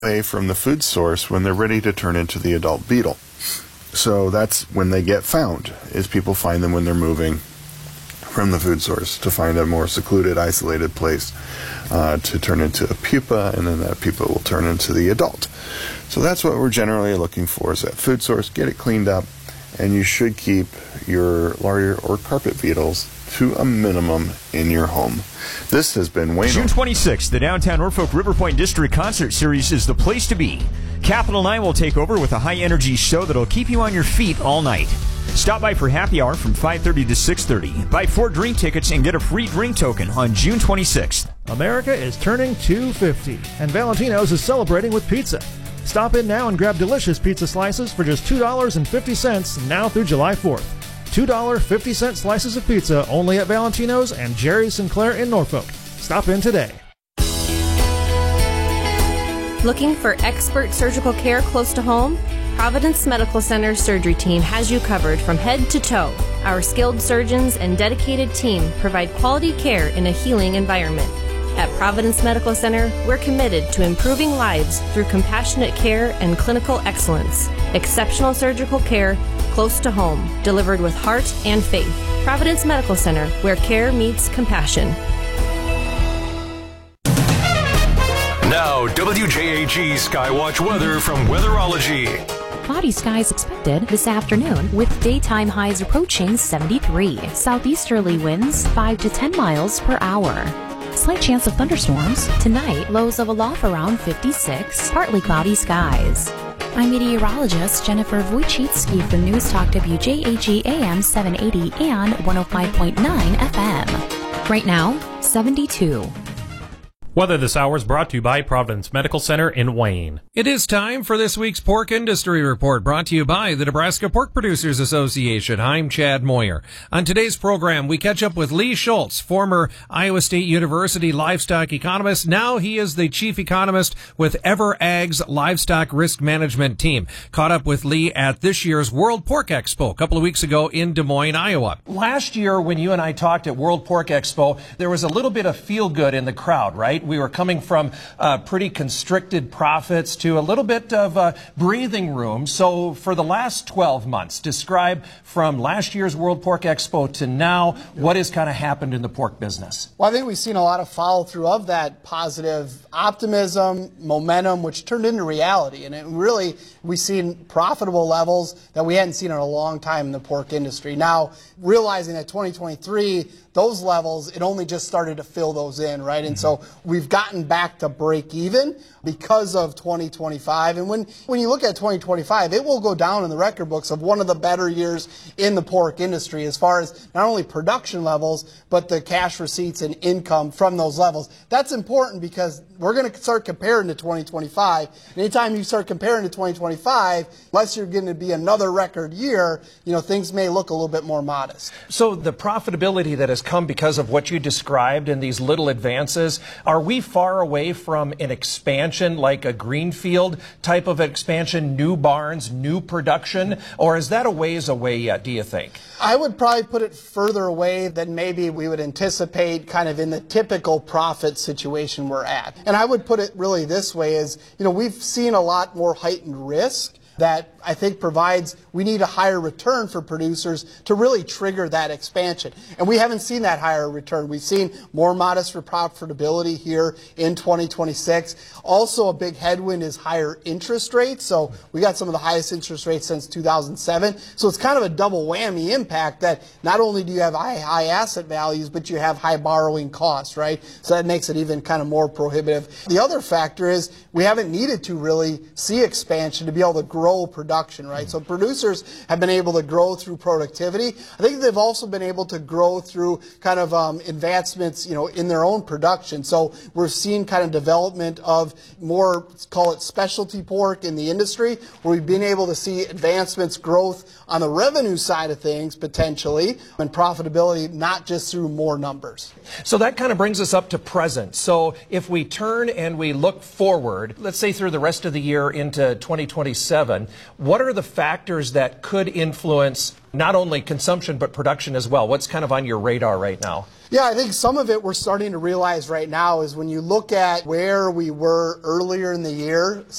away from the food source when they're ready to turn into the adult beetle. So that's when they get found, is people find them when they're moving from the food source to find a more secluded, isolated place to turn into a pupa, and then that pupa will turn into the adult. So that's what we're generally looking for, is that food source, get it cleaned up, and you should keep your larder or carpet beetles to a minimum in your home. This has been Wayne. June 26th, the Downtown Norfolk River Point District Concert Series is the place to be. Capital 9 will take over with a high-energy show that'll keep you on your feet all night. Stop by for happy hour from 5:30 to 6:30. Buy 4 drink tickets and get a free drink token on June 26th. America is turning 250, and Valentino's is celebrating with pizza. Stop in now and grab delicious pizza slices for just $2.50 now through July 4th. $2.50 slices of pizza only at Valentino's and Jerry Sinclair in Norfolk. Stop in today. Looking for expert surgical care close to home? Providence Medical Center's surgery team has you covered from head to toe. Our skilled surgeons and dedicated team provide quality care in a healing environment. At Providence Medical Center, we're committed to improving lives through compassionate care and clinical excellence. Exceptional surgical care close to home, delivered with heart and faith. Providence Medical Center, where care meets compassion. Now, WJAG Skywatch weather from Weatherology. Cloudy skies expected this afternoon with daytime highs approaching 73. Southeasterly winds 5 to 10 miles per hour. Slight chance of thunderstorms. Tonight, lows of aloft around 56. Partly cloudy skies. I'm meteorologist Jennifer Wojcicki for News Talk WJAG AM 780 and 105.9 FM. Right now, 72. Weather this hour is brought to you by Providence Medical Center in Wayne. It is time for this week's Pork Industry Report, brought to you by the Nebraska Pork Producers Association. I'm Chad Moyer. On today's program, we catch up with Lee Schultz, former Iowa State University livestock economist. Now he is the chief economist with EverAg's livestock risk management team. Caught up with Lee at this year's World Pork Expo a couple of weeks ago in Des Moines, Iowa. Last year, when you and I talked at World Pork Expo, there was a little bit of feel-good in the crowd, right? We were coming from pretty constricted profits to a little bit of breathing room. So for the last 12 months, describe from last year's World Pork Expo to now, what has kind of happened in the pork business? Well, I think we've seen a lot of follow-through of that positive optimism, momentum, which turned into reality. And it really, we've seen profitable levels that we hadn't seen in a long time in the pork industry. Now, realizing that 2023, those levels, it only just started to fill those in, right? And so we've gotten back to break even because of 2025. And when you look at 2025, it will go down in the record books of one of the better years in the pork industry as far as not only production levels, but the cash receipts and income from those levels. That's important because we're going to start comparing to 2025. And anytime you start comparing to 2025, unless you're going to be another record year, you know, things may look a little bit more modest. So the profitability that has come because of what you described and these little advances, are we far away from an expansion like a greenfield type of expansion, new barns, new production, or is that a ways away yet, do you think? I would probably put it further away than maybe we would anticipate kind of in the typical profit situation we're at. And I would put it really this way is, you know, we've seen a lot more heightened risk that I think provides, we need a higher return for producers to really trigger that expansion. And we haven't seen that higher return. We've seen more modest for profitability here in 2026. Also a big headwind is higher interest rates. So we got some of the highest interest rates since 2007. So it's kind of a double whammy impact that not only do you have high asset values, but you have high borrowing costs, right? So that makes it even kind of more prohibitive. The other factor is we haven't needed to really see expansion to be able to grow production, right? So producers have been able to grow through productivity. I think they've also been able to grow through kind of advancements, you know, in their own production. So we're seeing kind of development of more, call it specialty pork in the industry, where we've been able to see advancements, growth on the revenue side of things potentially, and profitability, not just through more numbers. So that kind of brings us up to present. So if we turn and we look forward, let's say through the rest of the year into 2027, again. What are the factors that could influence not only consumption but production as well? What's kind of on your radar right now? Yeah, I think some of it we're starting to realize right now is when you look at where we were earlier in the year,